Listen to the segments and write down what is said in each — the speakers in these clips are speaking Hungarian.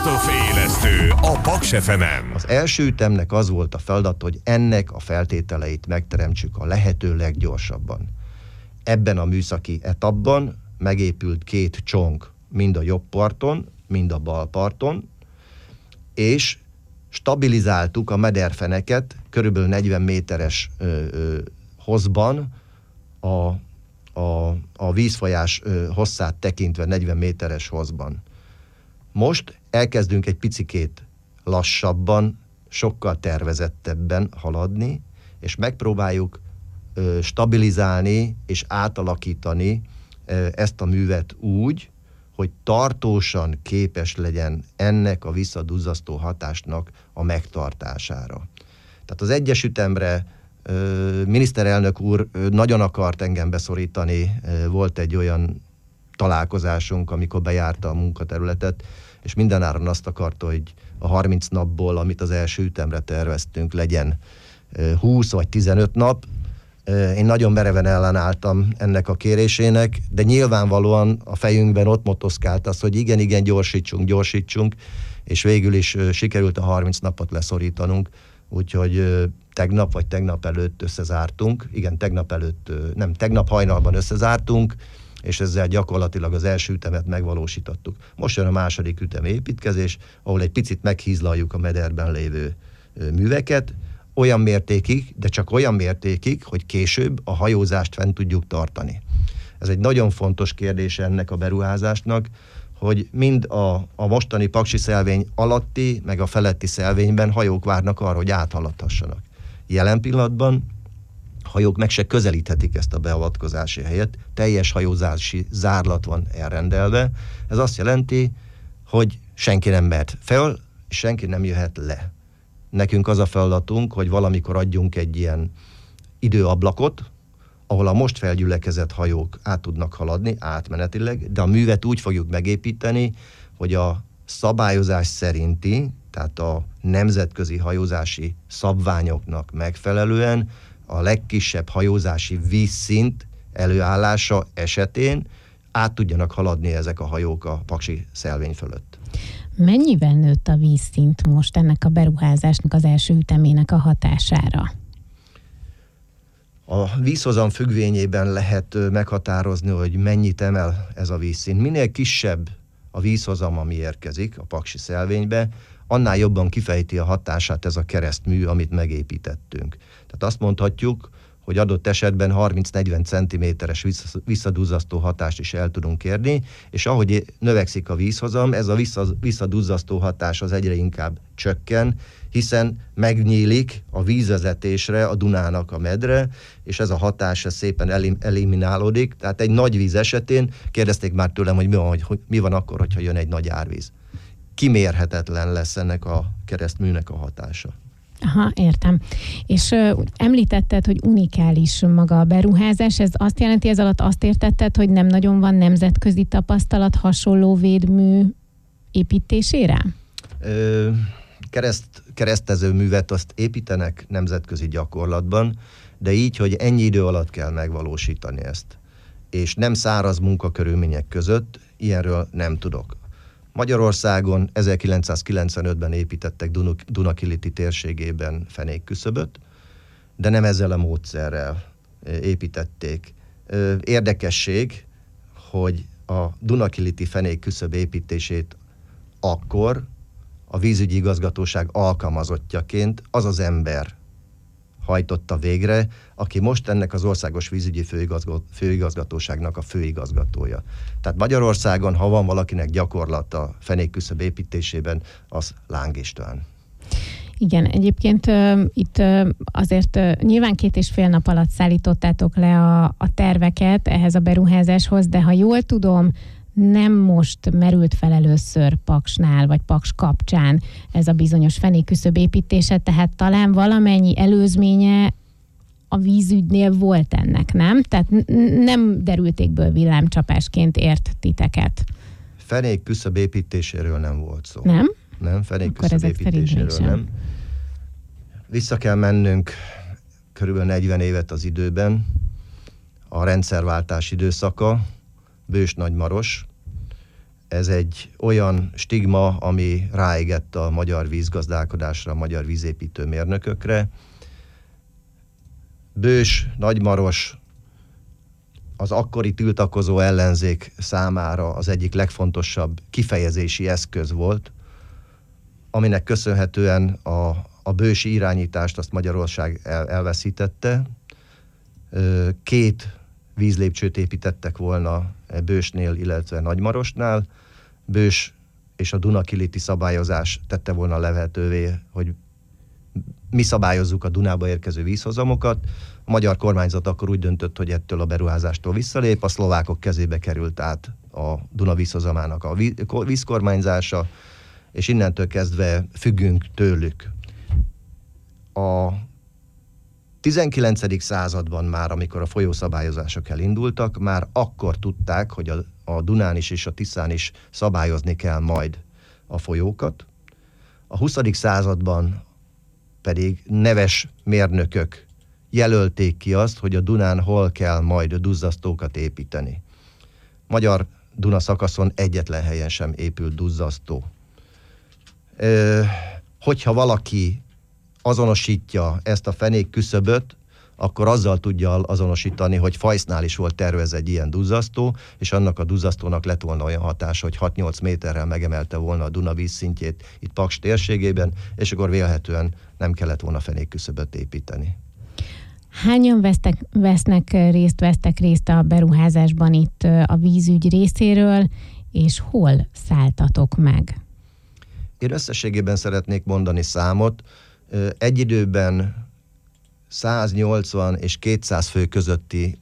Kartofélesztő a Paks FM-en. Az első ütemnek az volt a feladat, hogy ennek a feltételeit megteremtsük a lehető leggyorsabban. Ebben a műszaki etapban megépült 2 csong, mind a jobb parton, mind a bal parton, és stabilizáltuk a mederfeneket körülbelül 40 méteres hosszban, a vízfolyás hosszát tekintve 40 méteres hosszban. Most elkezdünk egy picikét lassabban, sokkal tervezettebben haladni, és megpróbáljuk stabilizálni és átalakítani ezt a művet úgy, hogy tartósan képes legyen ennek a visszaduzzasztó hatásnak a megtartására. Tehát az egyes ütemre miniszterelnök úr nagyon akart engem beszorítani, volt egy olyan találkozásunk, amikor bejárta a munkaterületet, és mindenáron azt akarta, hogy a 30 napból, amit az első ütemre terveztünk, legyen 20 vagy 15 nap. Én nagyon mereven ellenálltam ennek a kérésének, de nyilvánvalóan a fejünkben ott motoszkált az, hogy igen, gyorsítsunk, és végül is sikerült a 30 napot leszorítanunk, úgyhogy tegnap előtt összezártunk, tegnap hajnalban összezártunk, és ezzel gyakorlatilag az első ütemet megvalósítottuk. Most jön a második ütem építkezés, ahol egy picit meghízlaljuk a mederben lévő műveket, olyan mértékig, de csak olyan mértékig, hogy később a hajózást fent tudjuk tartani. Ez egy nagyon fontos kérdés ennek a beruházásnak, hogy mind a mostani paksi szelvény alatti, meg a feletti szelvényben hajók várnak arra, hogy áthaladhassanak. Jelen pillanatban hajók meg se közelíthetik ezt a beavatkozási helyet, teljes hajózási zárlat van elrendelve. Ez azt jelenti, hogy senki nem mehet fel, és senki nem jöhet le. Nekünk az a feladatunk, hogy valamikor adjunk egy ilyen időablakot, ahol a most felgyülekezett hajók át tudnak haladni átmenetileg, de a művet úgy fogjuk megépíteni, hogy a szabályozás szerinti, tehát a nemzetközi hajózási szabványoknak megfelelően a legkisebb hajózási vízszint előállása esetén át tudjanak haladni ezek a hajók a paksi szelvény fölött. Mennyivel nőtt a vízszint most ennek a beruházásnak az első ütemének a hatására? A vízhozam függvényében lehet meghatározni, hogy mennyit emel ez a vízszint. Minél kisebb a vízhozam, ami érkezik a paksi szelvénybe, annál jobban kifejti a hatását ez a keresztmű, amit megépítettünk. Tehát azt mondhatjuk, hogy adott esetben 30-40 cm-es visszaduzzasztó hatást is el tudunk érni, és ahogy növekszik a vízhozam, ez a visszaduzzasztó hatás az egyre inkább csökken, hiszen megnyílik a vízvezetésre a Dunának a medre, és ez a hatás szépen eliminálódik. Tehát egy nagy víz esetén kérdezték már tőlem, hogy mi van akkor, hogyha jön egy nagy árvíz. Kimérhetetlen lesz ennek a keresztműnek a hatása. Aha, értem. És említetted, hogy unikális maga a beruházás, ez azt jelenti, ez alatt azt értetted, hogy nem nagyon van nemzetközi tapasztalat hasonló védmű építésére? Keresztező művet azt építenek nemzetközi gyakorlatban, de így, hogy ennyi idő alatt kell megvalósítani ezt. És nem száraz munkakörülmények között, ilyenről nem tudok. Magyarországon 1995-ben építettek Dunakiliti térségében fenékküszöböt, de nem ezzel a módszerrel építették. Érdekesség, hogy a Dunakiliti fenékküszöb építését akkor a vízügyi igazgatóság alkalmazottjaként az az ember hajtotta végre, aki most ennek az országos vízügyi főigazgatóságnak a főigazgatója. Tehát Magyarországon, ha van valakinek gyakorlata fenékküszöb építésében, az Láng István. Igen, egyébként itt azért nyilván 2,5 nap alatt szállítottátok le a terveket ehhez a beruházáshoz, de ha jól tudom, nem most merült fel először Paksnál, vagy Paks kapcsán ez a bizonyos fenékküszöb építése, tehát talán valamennyi előzménye a vízügynél volt ennek, nem? Tehát nem derültékből villámcsapásként ért titeket. Fenékküszöb építéséről nem volt szó. Nem? Nem, fenékküszöb építéséről nem. Vissza kell mennünk körülbelül 40 évet az időben, a rendszerváltás időszaka, Bős-Nagymaros. Ez egy olyan stigma, ami ráégett a magyar vízgazdálkodásra, a magyar vízépítő mérnökökre. Bős, Nagymaros az akkori tiltakozó ellenzék számára az egyik legfontosabb kifejezési eszköz volt, aminek köszönhetően a bősi irányítást azt Magyarország elveszítette. 2 vízlépcsőt építettek volna Bősnél, illetve Nagymarosnál. Bős és a Duna-Kiliti szabályozás tette volna lehetővé, hogy mi szabályozzuk a Dunába érkező vízhozamokat. A magyar kormányzat akkor úgy döntött, hogy ettől a beruházástól visszalép, a szlovákok kezébe került át a Duna vízhozamának a vízkormányzása, és innentől kezdve függünk tőlük. A 19. században már, amikor a folyószabályozások elindultak, már akkor tudták, hogy a Dunán is és a Tiszán is szabályozni kell majd a folyókat. A 20. században pedig neves mérnökök jelölték ki azt, hogy a Dunán hol kell majd duzzasztókat építeni. Magyar Duna szakaszon egyetlen helyen sem épült duzzasztó. Hogyha valaki azonosítja ezt a fenék küszöböt, akkor azzal tudja azonosítani, hogy Fajsznál is volt tervezve egy ilyen duzzasztó, és annak a duzzasztónak lett volna olyan hatása, hogy 6-8 méterrel megemelte volna a Duna vízszintjét itt Paks térségében, és akkor vélhetően nem kellett volna fenék küszöböt építeni. Hányan vesztek részt a beruházásban itt a vízügy részéről, és hol szálltatok meg? Én összességében szeretnék mondani számot. Egy időben 180 és 200 fő közötti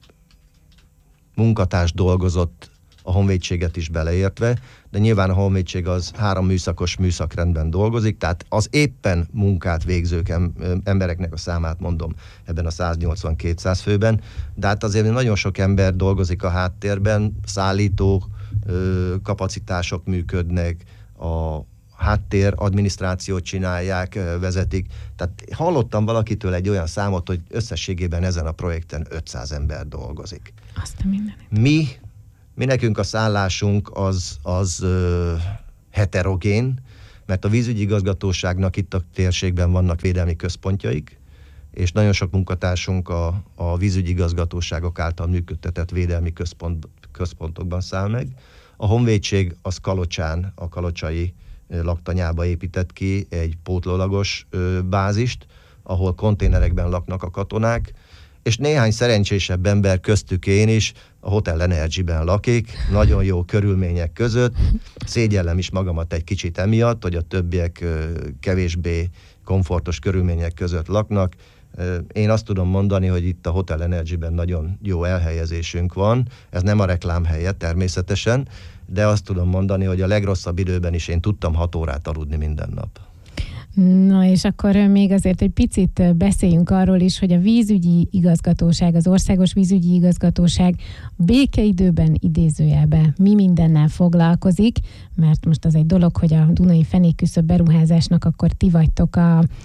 munkatárs dolgozott, a honvédséget is beleértve, de nyilván a honvédség az 3 műszakos műszakrendben dolgozik, tehát az éppen munkát végzők embereknek a számát mondom ebben a 180-200 főben, de hát azért nagyon sok ember dolgozik a háttérben, szállító kapacitások működnek, a háttér adminisztrációt csinálják, vezetik. Tehát hallottam valakitől egy olyan számot, hogy összességében ezen a projekten 500 ember dolgozik. Azt a mindenit. Mi nekünk a szállásunk az heterogén, mert a vízügyi igazgatóságnak itt a térségben vannak védelmi központjaik, és nagyon sok munkatársunk a vízügyi igazgatóságok által működtetett védelmi központokban száll meg. A honvédség az Kalocsán, a kalocsai laktanyába épített ki egy pótlólagos bázist, ahol konténerekben laknak a katonák, és néhány szerencsésebb ember, köztük én is, a Hotel Energy-ben lakik, nagyon jó körülmények között. Szégyellem is magamat egy kicsit emiatt, hogy a többiek kevésbé komfortos körülmények között laknak. Én azt tudom mondani, hogy itt a Hotel Energy-ben nagyon jó elhelyezésünk van. Ez nem a reklám helye természetesen, de azt tudom mondani, hogy a legrosszabb időben is én tudtam 6 órát aludni minden nap. Na és akkor még azért egy picit beszéljünk arról is, hogy a vízügyi igazgatóság, az Országos Vízügyi Igazgatóság békeidőben idézőjelben mi mindennel foglalkozik, mert most az egy dolog, hogy a Dunai fenékküszöb beruházásnak akkor ti vagytok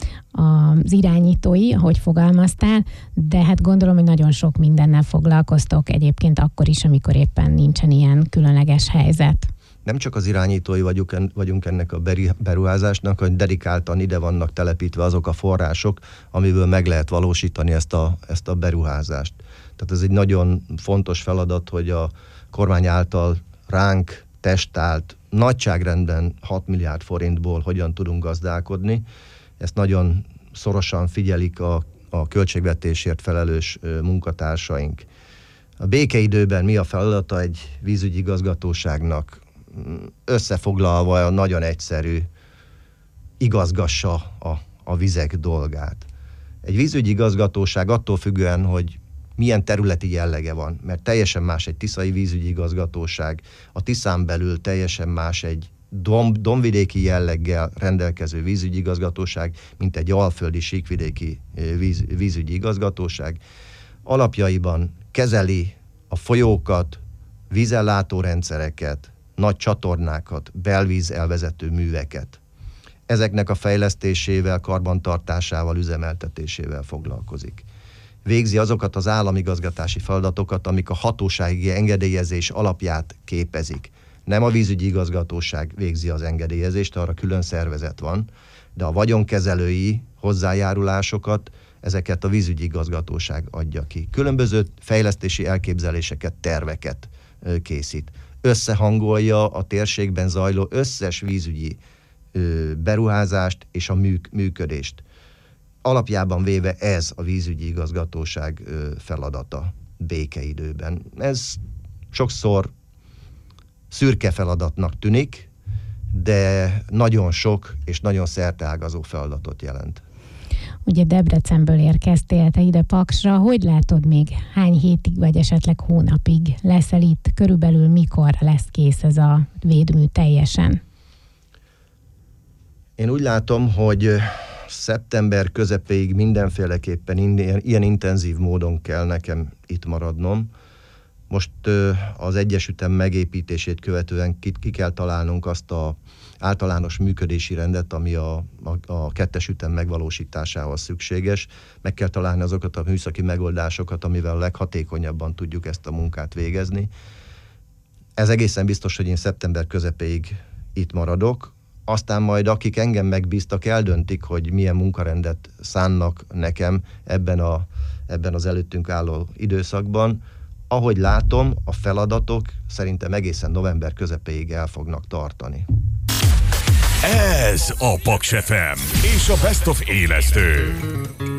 az irányítói, ahogy fogalmaztál, de hát gondolom, hogy nagyon sok mindennel foglalkoztok egyébként akkor is, amikor éppen nincsen ilyen különleges helyzet. Nem csak az irányítói vagyunk ennek a beruházásnak, hogy dedikáltan ide vannak telepítve azok a források, amiből meg lehet valósítani ezt a beruházást. Tehát ez egy nagyon fontos feladat, hogy a kormány által ránk testált nagyságrendben 6 milliárd forintból hogyan tudunk gazdálkodni. Ezt nagyon szorosan figyelik a költségvetésért felelős munkatársaink. A békeidőben mi a feladata egy vízügyi igazgatóságnak? Összefoglalva nagyon egyszerű, igazgassa a vizek dolgát. Egy vízügyi igazgatóság attól függően, hogy milyen területi jellege van, mert teljesen más egy tiszai vízügyi igazgatóság, a Tiszán belül teljesen más egy dombvidéki jelleggel rendelkező vízügyi igazgatóság, mint egy alföldi síkvidéki vízügyi igazgatóság. Alapjaiban kezeli a folyókat, vízellátórendszereket, nagy csatornákat, belvíz elvezető műveket. Ezeknek a fejlesztésével, karbantartásával, üzemeltetésével foglalkozik. Végzi azokat az államigazgatási feladatokat, amik a hatósági engedélyezés alapját képezik. Nem a vízügyi igazgatóság végzi az engedélyezést, arra külön szervezet van, de a vagyonkezelői hozzájárulásokat, ezeket a vízügyi igazgatóság adja ki. Különböző fejlesztési elképzeléseket, terveket készít. Összehangolja a térségben zajló összes vízügyi beruházást és a működést. Alapjában véve ez a vízügyi igazgatóság feladata békeidőben. Ez sokszor szürke feladatnak tűnik, de nagyon sok és nagyon szerteágazó feladatot jelent. Ugye Debrecenből érkeztél te ide Paksra, hogy látod még hány hétig vagy esetleg hónapig leszel itt? Körülbelül mikor lesz kész ez a védmű teljesen? Én úgy látom, hogy szeptember közepéig mindenféleképpen ilyen intenzív módon kell nekem itt maradnom. Most az egyes ütem megépítését követően ki kell találnunk azt az általános működési rendet, ami a kettes ütem megvalósításához szükséges. Meg kell találni azokat a műszaki megoldásokat, amivel a leghatékonyabban tudjuk ezt a munkát végezni. Ez egészen biztos, hogy én szeptember közepéig itt maradok. Aztán majd akik engem megbíztak, eldöntik, hogy milyen munkarendet szánnak nekem ebben az előttünk álló időszakban. Ahogy látom, a feladatok szerintem egészen november közepéig el fognak tartani. Ez a Paks FM és a Best of élesztő.